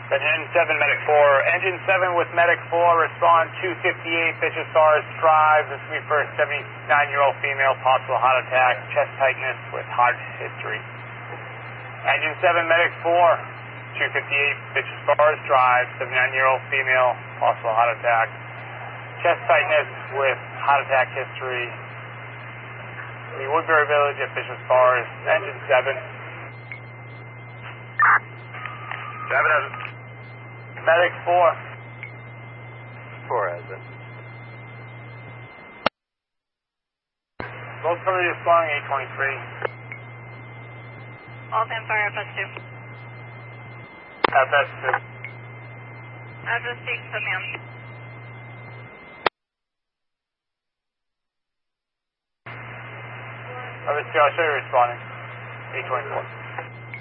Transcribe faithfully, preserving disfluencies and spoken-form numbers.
Engine seven, Medic four. Engine seven with Medic four, respond two fifty-eight, Bishop Stars Drive. This will be for a seventy-nine-year-old female, possible heart attack, chest tightness with heart history. Engine seven, Medic four, two fifty-eight, Bishop Stars Drive, seventy-nine-year-old female, possible heart attack, chest tightness with heart attack history. The Woodbury Village at Bishop Stars, Engine seven. seven has it. Medic four. four has it. Both coverage is flowing eight twenty-three. All ten fire F S two. F S two. F S two, put me on. F S two, I'll show you responding. eight twenty-four.